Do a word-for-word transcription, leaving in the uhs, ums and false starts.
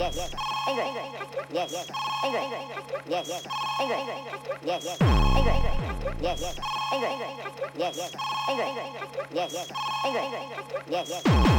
yes, yes, anger, anger, yes, yes, anger, anger, yes, yes, anger, anger, yes, yes, anger, anger, yes, yes, anger, anger, yes, yes, anger, anger, yes, yes, anger, anger, yes, yes.